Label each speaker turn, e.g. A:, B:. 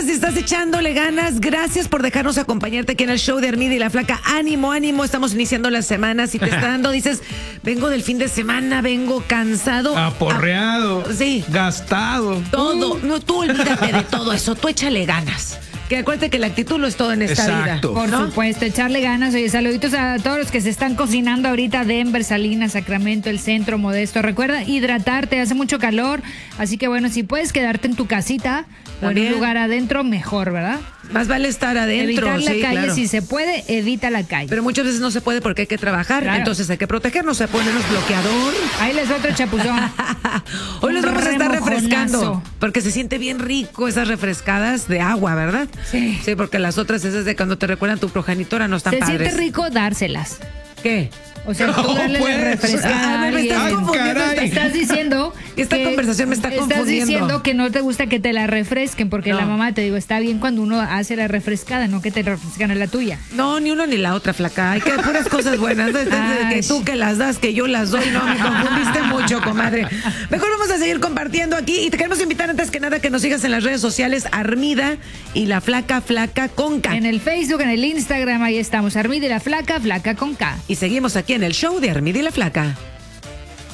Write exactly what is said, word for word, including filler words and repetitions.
A: Si estás echándole ganas, gracias por dejarnos acompañarte aquí en el show de Armida y la Flaca. Ánimo, ánimo, estamos iniciando la semana. Si te está dando, dices, vengo del fin de semana, vengo cansado.
B: Aporreado.
A: A... Sí.
B: Gastado.
A: Todo. No, tú olvídate de todo eso, tú échale ganas. Que acuérdate que la actitud lo es todo en esta
B: Exacto.
A: vida.
C: Por
A: ¿no?
C: supuesto, echarle ganas. Oye, saluditos a todos los que se están cocinando ahorita, Denver, Salinas, Sacramento, el centro, Modesto. Recuerda hidratarte, hace mucho calor, así que bueno, si puedes quedarte en tu casita o en un lugar adentro, mejor, ¿verdad?
A: Más vale estar adentro.
C: Evitar la
A: sí,
C: calle,
A: claro.
C: si se puede, evita la calle.
A: Pero muchas veces no se puede porque hay que trabajar,
C: Claro.
A: entonces hay que protegernos, se ponernos bloqueador.
C: Ahí les va otro chapuzón.
A: Hoy les
C: Un
A: vamos a estar
C: remojonazo.
A: refrescando, porque se siente bien rico esas refrescadas de agua, ¿verdad?
C: Sí.
A: Sí, porque las otras esas de cuando te recuerdan tu progenitora no están
C: Se
A: padres.
C: siente rico dárselas.
A: ¿Qué?
C: O sea, tú
B: No,
C: darle
B: pues.
C: la refrescada
A: Ah,
C: a
A: me estás
C: alguien.
A: confundiendo.
B: caray.
C: Estás diciendo
A: Esta
C: que
A: conversación me está
C: estás
A: confundiendo.
C: diciendo que no te gusta que te la refresquen, porque
A: No.
C: la mamá te digo, está bien cuando uno hace la refrescada, no que te refrescan a la tuya.
A: No, ni uno ni la otra, Flaca. Hay que puras cosas buenas. Desde
C: Ay.
A: que tú que las das, que yo las doy. No, me confundiste mucho, comadre. Mejor vamos a seguir compartiendo aquí. Y te queremos invitar antes que nada que nos sigas en las redes sociales Armida y la Flaca, Flaca con K.
C: En el Facebook, en el Instagram, ahí estamos. Armida y la Flaca, Flaca con K.
A: Y seguimos aquí en el show de Armida y la Flaca.